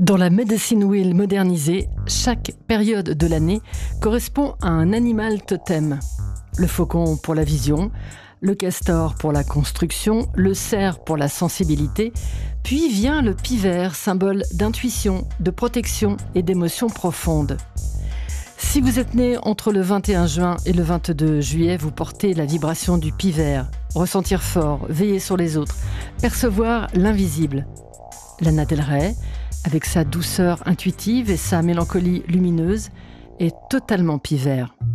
Dans la médecine wheel modernisée, chaque période de l'année correspond à un animal totem. Le faucon pour la vision, le castor pour la construction, le cerf pour la sensibilité, puis vient le pivert, symbole d'intuition, de protection et d'émotions profondes. Si vous êtes né entre le 21 juin et le 22 juillet, vous portez la vibration du pivert. Ressentir fort, veiller sur les autres, percevoir l'invisible. Lana Del Rey, avec sa douceur intuitive et sa mélancolie lumineuse, est totalement pivert.